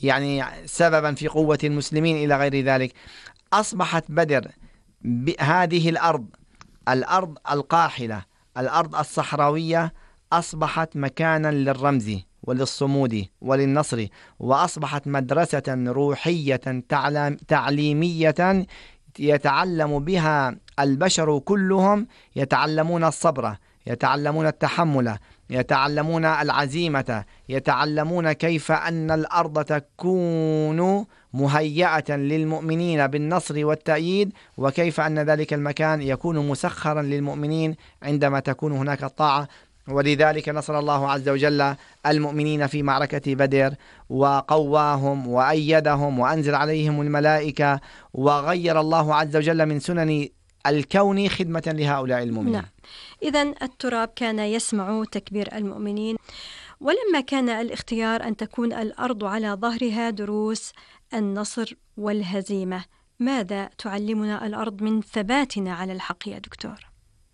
يعني سببا في قوة المسلمين إلى غير ذلك. أصبحت بدر هذه الأرض القاحلة، الأرض الصحراوية، أصبحت مكانا للرمز وللصمود وللنصر، وأصبحت مدرسة روحية تعليمية يتعلم بها البشر كلهم، يتعلمون الصبر، يتعلمون التحمل، يتعلمون العزيمة، يتعلمون كيف أن الأرض تكون مهيئة للمؤمنين بالنصر والتأييد، وكيف أن ذلك المكان يكون مسخرا للمؤمنين عندما تكون هناك الطاعة. ولذلك نصر الله عز وجل المؤمنين في معركة بدر، وقواهم وأيدهم وأنزل عليهم الملائكة، وغير الله عز وجل من سنن الكون خدمة لهؤلاء المؤمنين. نعم. إذن التراب كان يسمع تكبير المؤمنين، ولما كان الاختيار أن تكون الأرض على ظهرها دروس النصر والهزيمة، ماذا تعلمنا الأرض من ثباتنا على الحق يا دكتور؟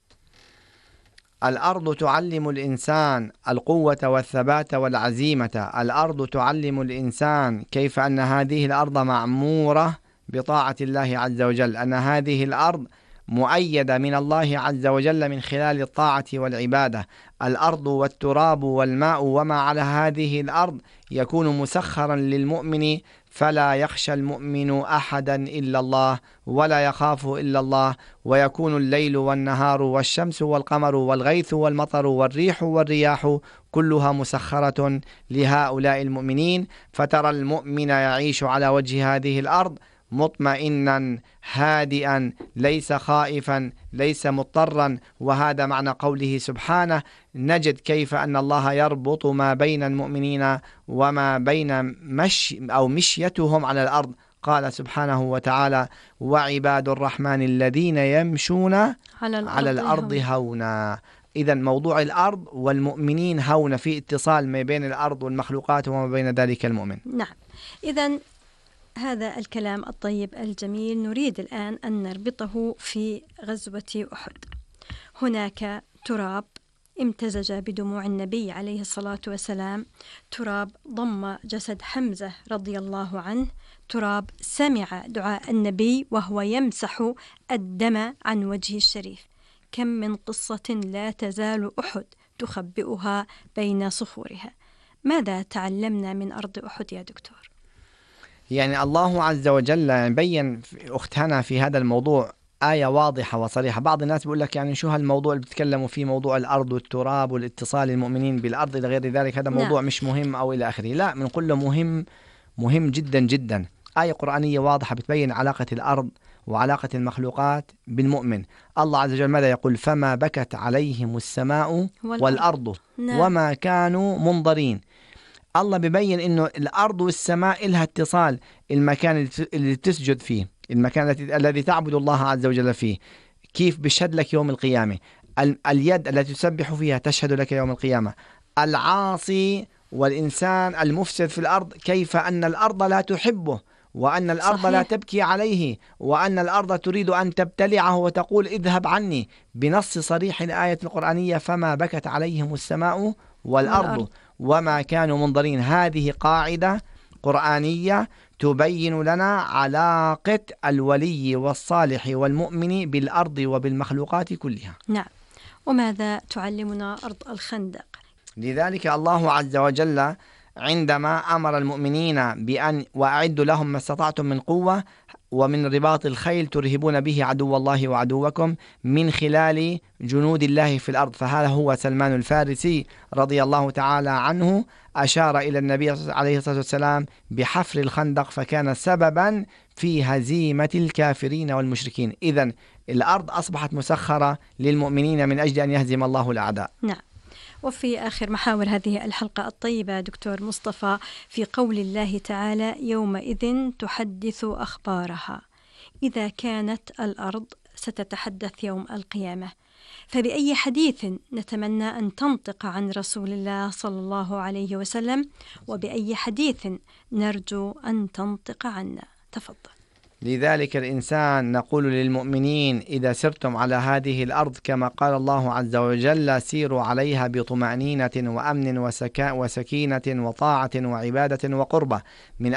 الأرض تعلم الإنسان القوة والثبات والعزيمة. الأرض تعلم الإنسان كيف أن هذه الأرض معمورة بطاعة الله عز وجل، أن هذه الأرض مؤيدة من الله عز وجل من خلال الطاعة والعبادة. الأرض والتراب والماء وما على هذه الأرض يكون مسخرا للمؤمن، فلا يخشى المؤمن أحدا إلا الله ولا يخاف إلا الله، ويكون الليل والنهار والشمس والقمر والغيث والمطر والريح والرياح كلها مسخرة لهؤلاء المؤمنين. فترى المؤمن يعيش على وجه هذه الأرض مطمئنا هادئا، ليس خائفا، ليس مضطرا. وهذا معنى قوله سبحانه: نجد كيف أن الله يربط ما بين المؤمنين وما بين مشيتهم على الأرض. قال سبحانه وتعالى: وعباد الرحمن الذين يمشون على الأرض هونا. إذا موضوع الأرض والمؤمنين هون، في اتصال ما بين الأرض والمخلوقات وما بين ذلك المؤمن. نعم. إذا هذا الكلام الطيب الجميل نريد الآن أن نربطه في غزوة أحد. هناك تراب امتزج بدموع النبي عليه الصلاة والسلام، تراب ضم جسد حمزة رضي الله عنه، تراب سمع دعاء النبي وهو يمسح الدم عن وجهه الشريف. كم من قصة لا تزال أحد تخبئها بين صخورها. ماذا تعلمنا من أرض أحد يا دكتور؟ يعني الله عز وجل بين أختنا في هذا الموضوع آية واضحة وصريحة. بعض الناس بيقول لك يعني شو هالموضوع اللي بتتكلموا فيه، موضوع الأرض والتراب والاتصال المؤمنين بالأرض إلى غير ذلك، هذا موضوع مش مهم أو إلى آخره. لا، بنقول له مهم جدا جدا. آية قرآنية واضحة بتبين علاقة الأرض وعلاقة المخلوقات بالمؤمن. الله عز وجل ماذا يقول؟ فما بكت عليهم السماء والأرض وما كانوا منظرين. الله ببين إنه الأرض والسماء إلها اتصال. المكان اللي تسجد فيه، المكان الذي تعبد الله عز وجل فيه، كيف بيشهد لك يوم القيامة. اليد التي تسبح فيها تشهد لك يوم القيامة. العاصي والإنسان المفسد في الأرض، كيف أن الأرض لا تحبه، وأن الأرض لا تبكي عليه، وأن الأرض تريد أن تبتلعه وتقول اذهب عني، بنص صريح الآية القرآنية: فما بكت عليهم السماء والأرض وما كانوا منظرين. هذه قاعدة قرآنية تبين لنا علاقة الولي والصالح والمؤمن بالأرض وبالمخلوقات كلها. نعم. وماذا تعلمنا أرض الخندق؟ لذلك الله عز وجل عندما أمر المؤمنين بأن وأعدوا لهم ما استطعتم من قوة ومن رباط الخيل ترهبون به عدو الله وعدوكم من خلال جنود الله في الأرض، فهذا هو سلمان الفارسي رضي الله تعالى عنه أشار إلى النبي عليه الصلاة والسلام بحفر الخندق، فكان سببا في هزيمة الكافرين والمشركين. إذن الأرض أصبحت مسخرة للمؤمنين من أجل أن يهزم الله الأعداء. نعم. وفي آخر محاور هذه الحلقة الطيبة دكتور مصطفى، في قول الله تعالى: يومئذ تحدث أخبارها. إذا كانت الأرض ستتحدث يوم القيامة، فبأي حديث نتمنى أن تنطق عن رسول الله صلى الله عليه وسلم، وبأي حديث نرجو أن تنطق عنا؟ تفضل. لذلك الإنسان نقول للمؤمنين: إذا سرتم على هذه الأرض كما قال الله عز وجل: سيروا عليها بطمأنينة وأمن وسكينة وطاعة وعبادة وقربة، من